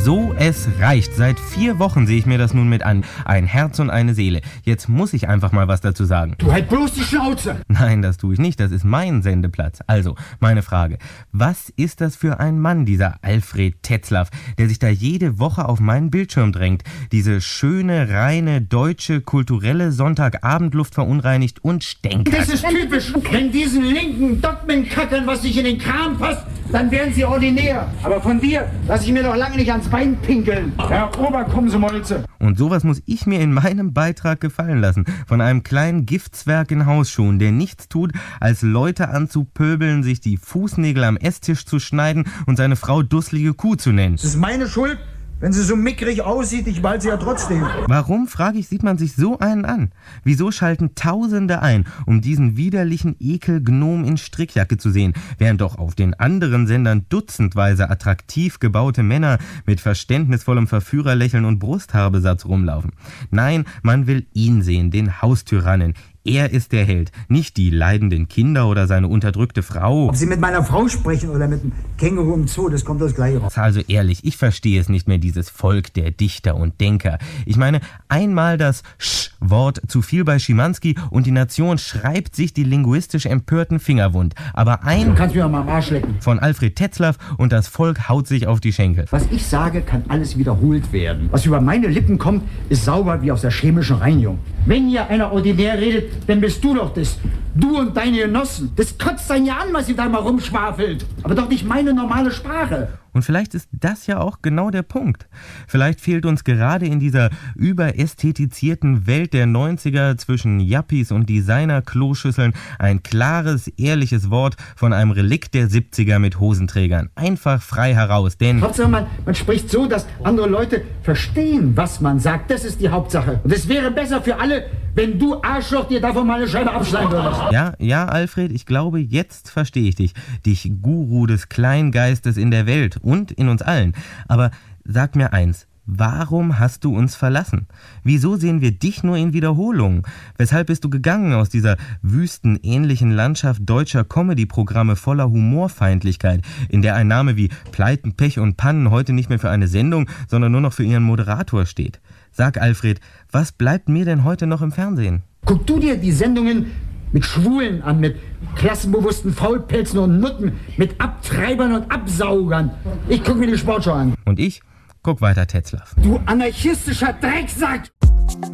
So, es reicht. Seit 4 Wochen sehe ich mir das nun mit an. Ein Herz und eine Seele. Jetzt muss ich einfach mal was dazu sagen. Du halt bloß die Schnauze! Nein, das tue ich nicht. Das ist mein Sendeplatz. Also, meine Frage. Was ist das für ein Mann, dieser Alfred Tetzlaff, der sich da jede Woche auf meinen Bildschirm drängt? Diese schöne, reine, deutsche, kulturelle Sonntagabendluft verunreinigt und stänkert. Das ist typisch. Wenn diesen linken Dogmenkackern was nicht in den Kram passt, dann werden sie ordinär. Aber von dir lasse ich mir doch lange nicht ans Bein pinkeln. Herr Oberkommsomolze. Und sowas muss ich mir in meinem Beitrag gefallen lassen. Von einem kleinen Giftzwerg in Hausschuhen, der nichts tut, als Leute anzupöbeln, sich die Fußnägel am Esstisch zu schneiden und seine Frau dusselige Kuh zu nennen. Das ist meine Schuld. Wenn sie so mickrig aussieht, ich behalte sie ja trotzdem. Warum, frage ich, sieht man sich so einen an? Wieso schalten Tausende ein, um diesen widerlichen Ekelgnom in Strickjacke zu sehen, während doch auf den anderen Sendern dutzendweise attraktiv gebaute Männer mit verständnisvollem Verführerlächeln und Brusthaarbesatz rumlaufen? Nein, man will ihn sehen, den Haustyrannen. Er ist der Held, nicht die leidenden Kinder oder seine unterdrückte Frau. Ob Sie mit meiner Frau sprechen oder mit dem Känguru im Zoo, das kommt das Gleiche raus. Also ehrlich, ich verstehe es nicht mehr, dieses Volk der Dichter und Denker. Ich meine, einmal das Sch-Wort zu viel bei Schimanski und die Nation schreibt sich die linguistisch empörten Finger wund. Aber Du kannst mir auch mal am Arsch lecken. von Alfred Tetzlaff und das Volk haut sich auf die Schenkel. Was ich sage, kann alles wiederholt werden. Was über meine Lippen kommt, ist sauber wie aus der chemischen Reinigung. Wenn hier einer ordinär redet, dann bist du doch das. Du und deine Genossen. Das kotzt einen ja an, was ihr da mal rumschwafelt. Aber doch nicht meine normale Sprache. Und vielleicht ist das ja auch genau der Punkt. Vielleicht fehlt uns gerade in dieser überästhetisierten Welt der 90er zwischen Yuppies und Designer-Kloschüsseln ein klares, ehrliches Wort von einem Relikt der 70er mit Hosenträgern. Einfach frei heraus, denn... Hauptsache, man spricht so, dass andere Leute verstehen, was man sagt. Das ist die Hauptsache. Und es wäre besser für alle, wenn du Arschloch dir davon mal eine Scheibe abschneiden würdest. Ja, Alfred, ich glaube, jetzt verstehe ich dich. Dich Guru des Kleingeistes in der Welt und in uns allen. Aber sag mir eins, warum hast du uns verlassen? Wieso sehen wir dich nur in Wiederholungen? Weshalb bist du gegangen aus dieser wüstenähnlichen Landschaft deutscher Comedy-Programme voller Humorfeindlichkeit, in der ein Name wie Pleiten, Pech und Pannen heute nicht mehr für eine Sendung, sondern nur noch für ihren Moderator steht? Sag, Alfred, was bleibt mir denn heute noch im Fernsehen? Guck du dir die Sendungen mit Schwulen an, mit klassenbewussten Faulpelzen und Nutten, mit Abtreibern und Absaugern. Ich guck mir die Sportschau an. Und ich guck weiter Tetzlaff. Du anarchistischer Drecksack!